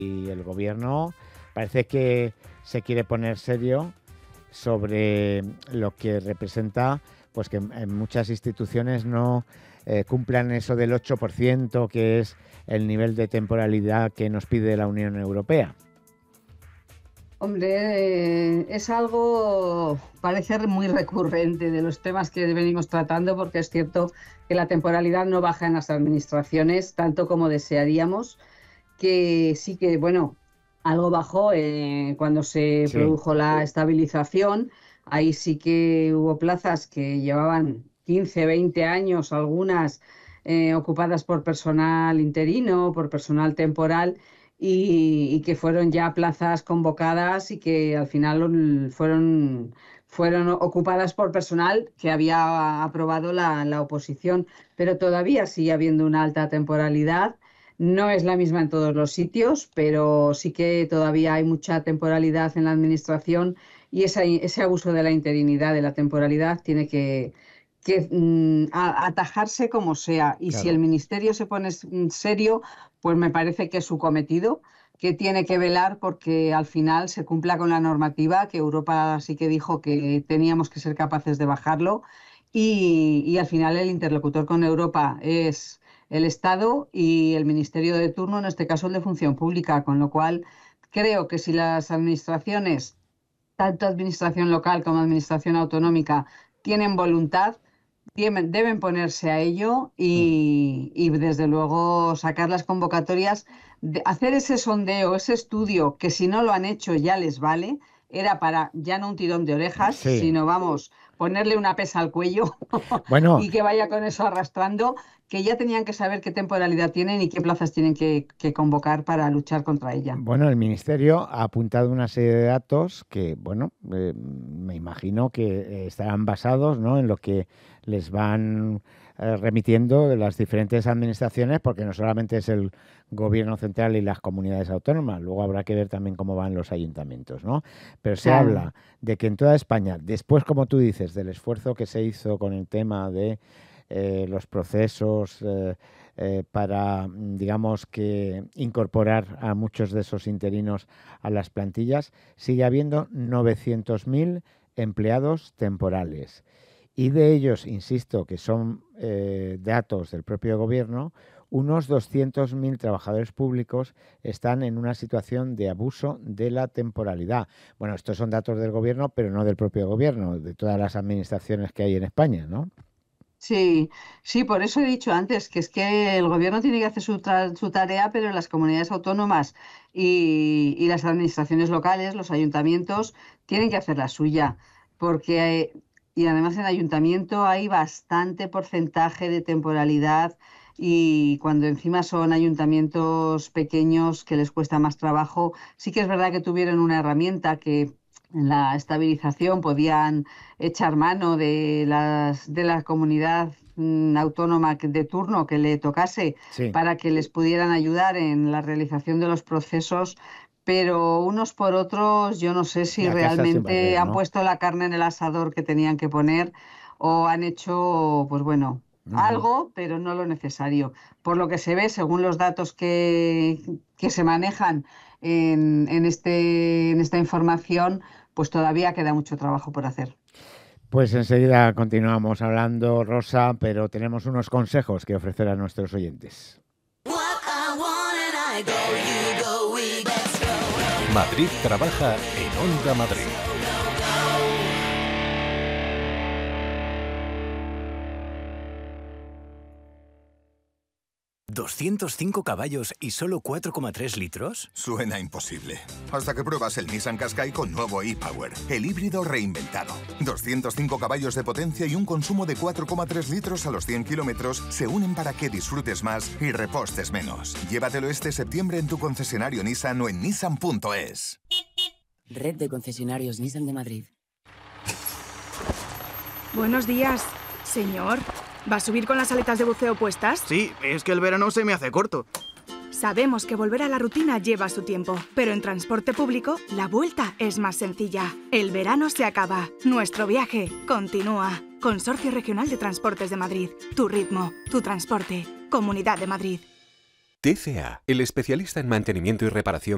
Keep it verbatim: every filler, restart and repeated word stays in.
y el gobierno parece que se quiere poner serio sobre lo que representa, pues que en muchas instituciones no eh, cumplan eso del ocho por ciento, que es el nivel de temporalidad que nos pide la Unión Europea. Hombre, eh, es algo, parece muy recurrente de los temas que venimos tratando, porque es cierto que la temporalidad no baja en las administraciones tanto como desearíamos, que sí que, bueno, algo bajó eh, cuando se Sí. produjo la estabilización. Ahí sí que hubo plazas que llevaban quince, veinte años, algunas eh, ocupadas por personal interino, por personal temporal, y, y que fueron ya plazas convocadas y que al final fueron, fueron ocupadas por personal que había aprobado la, la oposición, pero todavía sigue habiendo una alta temporalidad. No es la misma en todos los sitios, pero sí que todavía hay mucha temporalidad en la administración, y ese, ese abuso de la interinidad, de la temporalidad, tiene que, que mm, a, atajarse como sea. Y Claro. si el ministerio se pone serio, pues me parece que es su cometido, que tiene que velar porque al final se cumpla con la normativa, que Europa sí que dijo que teníamos que ser capaces de bajarlo, y, y al final el interlocutor con Europa es el Estado y el Ministerio de turno, en este caso el de Función Pública, con lo cual creo que si las administraciones, tanto administración local como administración autonómica, tienen voluntad, deben, deben ponerse a ello y, y desde luego sacar las convocatorias, de hacer ese sondeo, ese estudio, que si no lo han hecho ya les vale, era para ya no un tirón de orejas, Sí. sino vamos, ponerle una pesa al cuello Bueno, y que vaya con eso arrastrando, que ya tenían que saber qué temporalidad tienen y qué plazas tienen que, que convocar para luchar contra ella. Bueno, el Ministerio ha apuntado una serie de datos que, bueno, eh, me imagino que eh, estarán basados, ¿no?, en lo que les van eh, remitiendo de las diferentes administraciones, porque no solamente es el Gobierno central y las comunidades autónomas, luego habrá que ver también cómo van los ayuntamientos, ¿no? Pero se Claro. habla de que en toda España, después, como tú dices, del esfuerzo que se hizo con el tema de eh, los procesos eh, Eh, para, digamos, que incorporar a muchos de esos interinos a las plantillas, sigue habiendo novecientos mil empleados temporales. Y de ellos, insisto, que son eh, datos del propio gobierno, unos doscientos mil trabajadores públicos están en una situación de abuso de la temporalidad. Bueno, estos son datos del gobierno, pero no del propio gobierno, de todas las administraciones que hay en España, ¿no? Sí, sí, por eso he dicho antes que es que el gobierno tiene que hacer su, tra- su tarea, pero las comunidades autónomas y, y las administraciones locales, los ayuntamientos, tienen que hacer la suya, porque, eh, y además en ayuntamiento hay bastante porcentaje de temporalidad, y cuando encima son ayuntamientos pequeños que les cuesta más trabajo, sí que es verdad que tuvieron una herramienta que en la estabilización podían echar mano de, las, de la comunidad mm, autónoma que- de turno que le tocase, Sí. para que les pudieran ayudar en la realización de los procesos, pero unos por otros yo no sé si A casa sin realmente barrer, han ¿no? puesto la carne en el asador que tenían que poner, o han hecho, pues bueno, Ujú. algo, pero no lo necesario. Por lo que se ve, según los datos que, que se manejan en, en este, en esta información, pues todavía queda mucho trabajo por hacer. Pues enseguida continuamos hablando, Rosa, pero tenemos unos consejos que ofrecer a nuestros oyentes. Madrid trabaja en Onda Madrid. ¿doscientos cinco caballos y solo cuatro coma tres litros? Suena imposible. Hasta que pruebas el Nissan Qashqai con nuevo e-Power, el híbrido reinventado. doscientos cinco caballos de potencia y un consumo de cuatro coma tres litros a los cien kilómetros se unen para que disfrutes más y repostes menos. Llévatelo este septiembre en tu concesionario Nissan o en nissan punto es. Red de concesionarios Nissan de Madrid. Buenos días, señor. ¿Va a subir con las aletas de buceo puestas? Sí, es que el verano se me hace corto. Sabemos que volver a la rutina lleva su tiempo, pero en transporte público la vuelta es más sencilla. El verano se acaba, nuestro viaje continúa. Consorcio Regional de Transportes de Madrid. Tu ritmo, tu transporte. Comunidad de Madrid. T C A, el especialista en mantenimiento y reparación